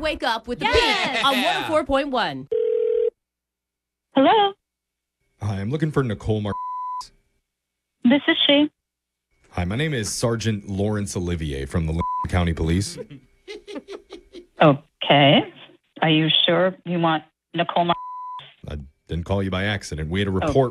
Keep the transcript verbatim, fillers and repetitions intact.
wake up with the Beat on one oh four point one. Hello, Hi, I'm looking for Nicole Mar. this is she. Hi, my name is Sergeant Lawrence Olivier from the Lincoln County Police. Okay. Are you sure you want Nicole? Mar- I didn't call you by accident. We had a report